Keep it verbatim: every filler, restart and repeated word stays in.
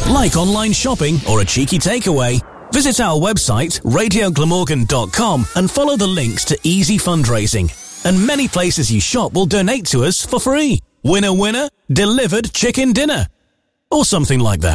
Like online shopping or a cheeky takeaway? Visit our website, radio glamorgan dot com, and follow the links to easy fundraising. And many places you shop will donate to us for free. Winner, winner, delivered chicken dinner. Or something like that.